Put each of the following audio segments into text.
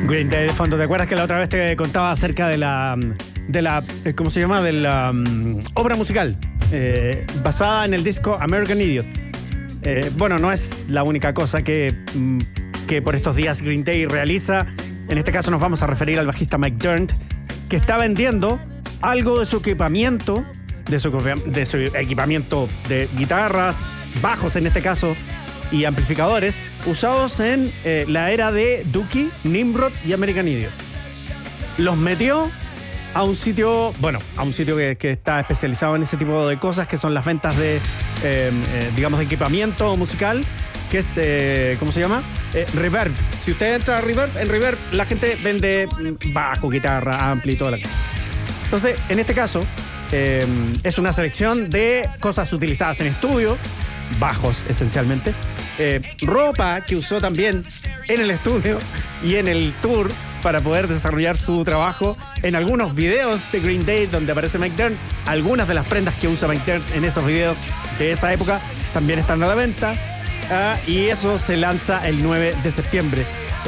Green Day de fondo. ¿Te acuerdas que la otra vez te contaba acerca de la ¿cómo se llama? De la obra musical basada en el disco American Idiot. Bueno, no es la única cosa que por estos días Green Day realiza. En este caso nos vamos a referir al bajista Mike Dirnt, que está vendiendo algo de su equipamiento, de su equipamiento de guitarras, bajos en este caso, y amplificadores usados en la era de Dookie, Nimrod y American Idiot. Los metió a un sitio, que está especializado en ese tipo de cosas, que son las ventas de, digamos, de equipamiento musical, que es, ¿cómo se llama? Reverb. Si usted entra a Reverb, en Reverb la gente vende bajo, guitarra, ampli y toda la cosa. Entonces, en este caso, es una selección de cosas utilizadas en estudio, bajos esencialmente, ropa que usó también en el estudio y en el tour para poder desarrollar su trabajo. En algunos videos de Green Day donde aparece Mike Dirnt, algunas de las prendas que usa Mike Dirnt en esos videos de esa época también están a la venta, y eso se lanza el 9 de septiembre.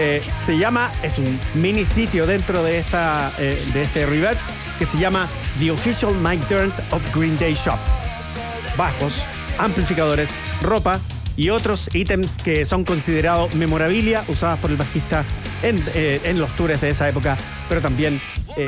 Es un mini sitio dentro de este Reverb que se llama The Official Mike Dirnt of Green Day Shop. Bajos, amplificadores, ropa y otros ítems que son considerados memorabilia usadas por el bajista en los tours de esa época, pero también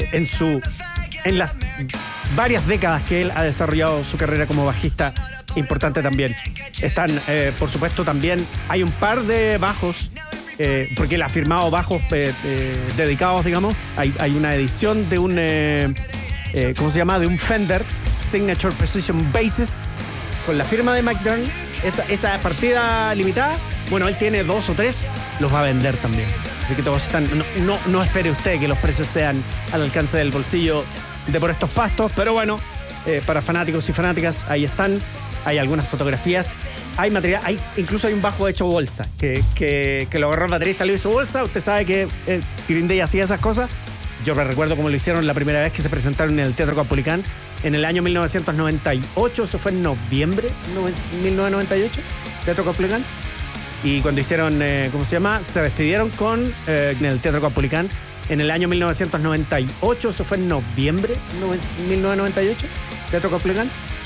en las varias décadas que él ha desarrollado su carrera como bajista. Importante también. Están, por supuesto, también hay un par de bajos, porque él ha firmado bajos dedicados, digamos. Hay una edición de un, ¿cómo se llama? De un Fender Signature Precision Basses con la firma de Mike Dirnt. Esa partida limitada, bueno, él tiene 2 o 3, los va a vender también. Así que todos están. No espere usted que los precios sean al alcance del bolsillo de por estos pastos, pero bueno, para fanáticos y fanáticas, ahí están. Hay algunas fotografías, hay material, incluso hay un bajo hecho bolsa, que lo agarró el baterista, lo hizo bolsa. Usted sabe que Green Day hacía esas cosas. Yo me recuerdo cómo lo hicieron la primera vez que se presentaron en el Teatro Caupolicán en el año 1998, eso fue en noviembre 1998, Teatro Caupolicán. Y cuando hicieron, ¿cómo se llama? Se despidieron en el Teatro Caupolicán en el año 1998, eso fue en noviembre 1998, Teatro Caupolicán.